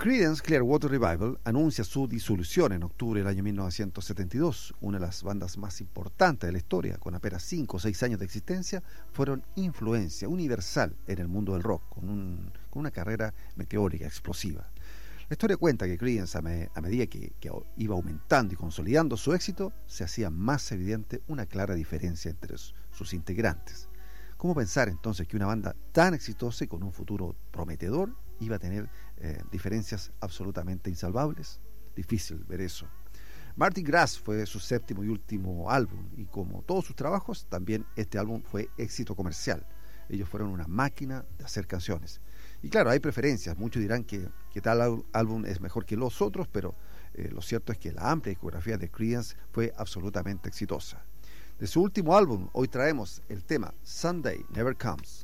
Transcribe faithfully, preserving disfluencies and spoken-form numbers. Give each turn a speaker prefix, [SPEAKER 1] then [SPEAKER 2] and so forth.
[SPEAKER 1] Creedence Clearwater Revival anuncia su disolución en octubre del año mil novecientos setenta y dos. Una de las bandas más importantes de la historia, con apenas cinco o seis años de existencia, fueron influencia universal en el mundo del rock, con, un, con una carrera meteórica, explosiva. La historia cuenta que Creedence, a, me, a medida que, que iba aumentando y consolidando su éxito, se hacía más evidente una clara diferencia entre sus integrantes. ¿Cómo pensar entonces que una banda tan exitosa y con un futuro prometedor iba a tener eh, diferencias absolutamente insalvables? Difícil ver eso. Martin Grass fue su séptimo y último álbum, y como todos sus trabajos, también este álbum fue éxito comercial. Ellos fueron una máquina de hacer canciones. Y claro, hay preferencias. Muchos dirán que, que tal álbum es mejor que los otros, pero eh, lo cierto es que la amplia discografía de Creedence fue absolutamente exitosa. De su último álbum, hoy traemos el tema Sunday Never Comes.